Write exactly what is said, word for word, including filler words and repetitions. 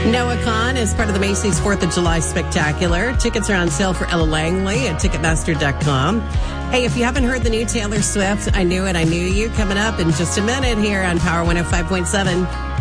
Noah Kahn is part of the Macy's fourth of July Spectacular. Tickets are on sale for Ella Langley at Ticketmaster dot com. Hey, if you haven't heard the new Taylor Swift, I Knew It, I Knew You, coming up in just a minute here on Power one oh five point seven.